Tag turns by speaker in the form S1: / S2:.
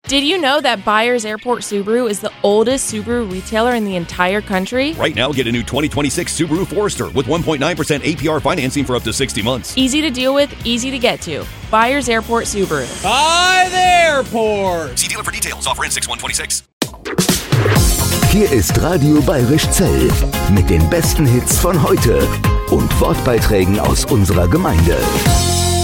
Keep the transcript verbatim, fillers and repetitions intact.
S1: Did you know that Byers Airport Subaru is the oldest Subaru retailer in the entire country?
S2: Right now, get a new twenty twenty-six Subaru Forester with one point nine percent A P R financing for up to sixty months.
S1: Easy to deal with, easy to get to. Byers Airport Subaru.
S3: By the airport.
S2: See dealer for details. Offer in six one twenty-six.
S4: Hier ist Radio Bayerisch Zell mit den besten Hits von heute und Wortbeiträgen aus unserer Gemeinde.